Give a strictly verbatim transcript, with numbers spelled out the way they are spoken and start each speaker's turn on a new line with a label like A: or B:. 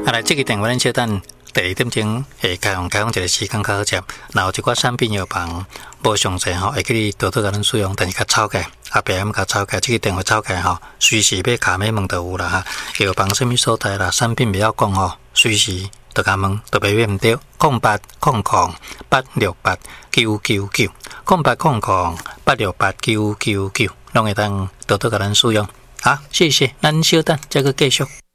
A: 啊，来，这个电话咱稍等第二点钟会开放开放一个时间较好接，然后一寡产品药房无详细吼，会给你多多甲咱使用，但是较吵起，后壁咁较吵起，这个电话吵起吼，随时要卡咩问就有啦哈。药房什么所在啦，产品不要讲吼，随时就甲问，特别远唔对，空八空空八六八九九九，空八空空八六八九九九，拢会当多多甲咱使用。好，谢谢，咱稍等，再个继续。